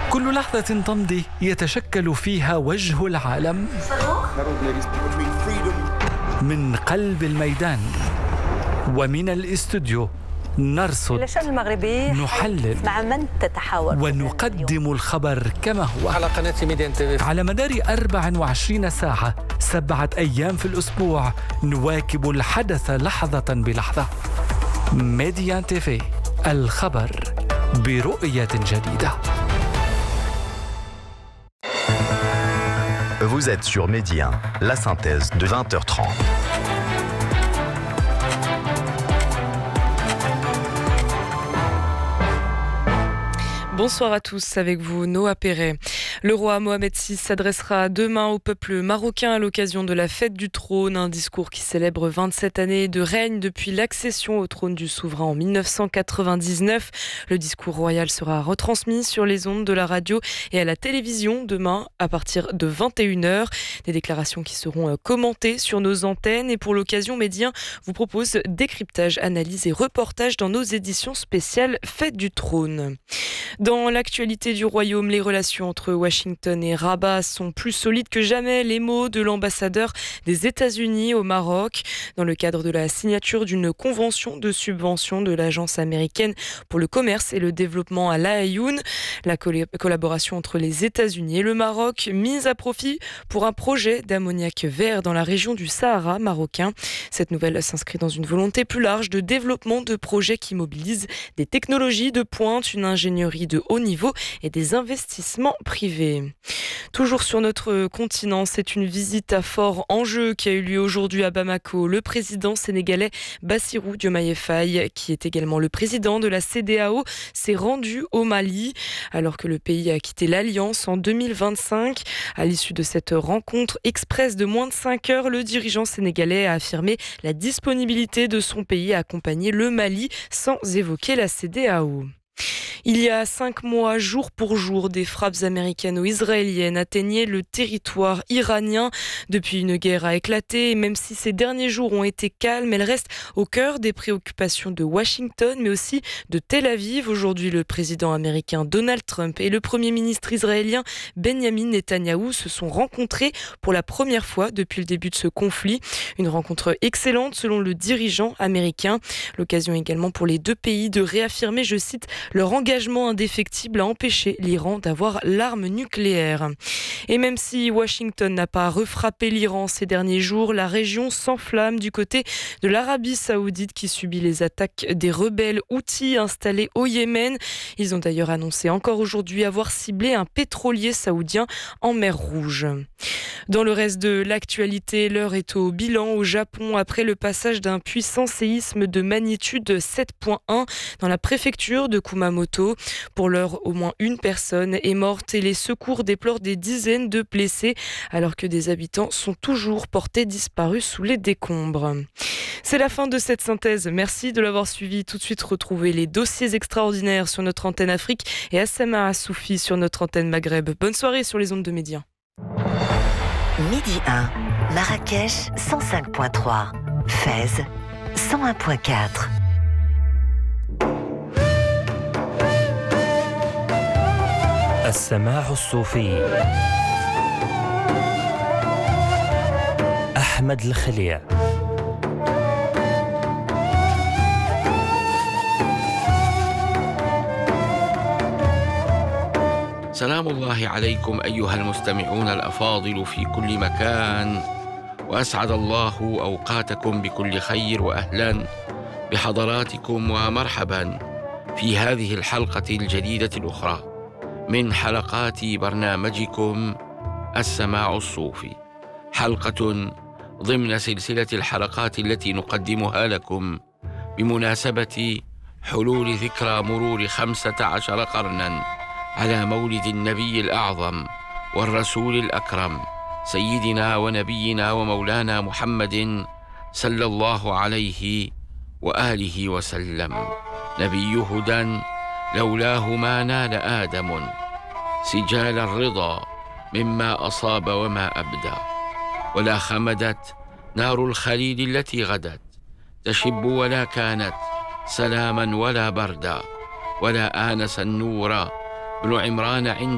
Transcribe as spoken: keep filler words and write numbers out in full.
كل لحظة تمضي يتشكل فيها وجه العالم من قلب الميدان ومن الاستوديو. نرصد، نحلل، مع من تتحاور ونقدم الخبر كما هو على قناة ميديان تي في على مدار أربع وعشرين ساعة، سبعة أيام في الأسبوع، نواكب الحدث لحظة بلحظة. ميديان تي في، الخبر برؤية جديدة. Vous êtes sur Médien, la synthèse de vingt heures trente. Bonsoir à tous, avec vous Noah Perret. Le roi Mohamed six s'adressera demain au peuple marocain à l'occasion de la fête du trône, un discours qui célèbre vingt-sept années de règne depuis l'accession au trône du souverain en mille neuf cent quatre-vingt-dix-neuf. Le discours royal sera retransmis sur les ondes de la radio et à la télévision demain à partir de vingt et une heures. Des déclarations qui seront commentées sur nos antennes, et pour l'occasion, Médien vous propose décryptage, analyse et reportage dans nos éditions spéciales Fête du trône. Dans l'actualité du royaume, les relations entre Washington et Rabat sont plus solides que jamais. Les mots de l'ambassadeur des États-Unis au Maroc dans le cadre de la signature d'une convention de subvention de l'Agence américaine pour le commerce et le développement à La Aïoun. La coll- collaboration entre les États-Unis et le Maroc mise à profit pour un projet d'ammoniac vert dans la région du Sahara marocain. Cette nouvelle s'inscrit dans une volonté plus large de développement de projets qui mobilisent des technologies de pointe, une ingénierie de haut niveau et des investissements privés. Toujours sur notre continent, c'est une visite à fort enjeu qui a eu lieu aujourd'hui à Bamako. Le président sénégalais Bassirou Diomaye Faye, qui est également le président de la C E D E A O, s'est rendu au Mali alors que le pays a quitté l'Alliance en deux mille vingt-cinq. À l'issue de cette rencontre express de moins de cinq heures, le dirigeant sénégalais a affirmé la disponibilité de son pays à accompagner le Mali sans évoquer la C E D E A O. Il y a cinq mois, jour pour jour, des frappes américano-israéliennes atteignaient le territoire iranien. Depuis, une guerre a éclaté et même si ces derniers jours ont été calmes, elle reste au cœur des préoccupations de Washington, mais aussi de Tel Aviv. Aujourd'hui, le président américain Donald Trump et le premier ministre israélien Benjamin Netanyahou se sont rencontrés pour la première fois depuis le début de ce conflit. Une rencontre excellente selon le dirigeant américain. L'occasion également pour les deux pays de réaffirmer, je cite, leur engagement indéfectible à empêcher l'Iran d'avoir l'arme nucléaire. Et même si Washington n'a pas refrappé l'Iran ces derniers jours, la région s'enflamme du côté de l'Arabie Saoudite qui subit les attaques des rebelles houthis installés au Yémen. Ils ont d'ailleurs annoncé encore aujourd'hui avoir ciblé un pétrolier saoudien en mer Rouge. Dans le reste de l'actualité, l'heure est au bilan au Japon après le passage d'un puissant séisme de magnitude sept virgule un dans la préfecture de Kumamoto. Pour l'heure, au moins une personne est morte et les secours déplorent des dizaines de blessés alors que des habitants sont toujours portés disparus sous les décombres. C'est la fin de cette synthèse. Merci de l'avoir suivi. Tout de suite, retrouvez les dossiers extraordinaires sur notre antenne Afrique et Assama Assoufi sur notre antenne Maghreb. Bonne soirée sur les ondes de Médien. Midi un, Marrakech cent cinq virgule trois, Fès cent un virgule quatre. السماع الصوفي أحمد الخليع. سلام الله عليكم أيها المستمعون الأفاضل في كل مكان، وأسعد الله أوقاتكم بكل خير، وأهلا بحضراتكم ومرحبا في هذه الحلقة الجديدة الأخرى من حلقات برنامجكم السماع الصوفي، حلقة ضمن سلسلة الحلقات التي نقدمها لكم بمناسبة حلول ذكرى مرور خمسة عشر قرناً على مولد النبي الأعظم والرسول الأكرم سيدنا ونبينا ومولانا محمد صلى الله عليه وآله وسلم. نبي هدى لولاه ما نال آدم سجال الرضا مما أصاب وما أبدى، ولا خمدت نار الخليل التي غدت تشب ولا كانت سلاما ولا بردا، ولا آنس النور بن عمران عند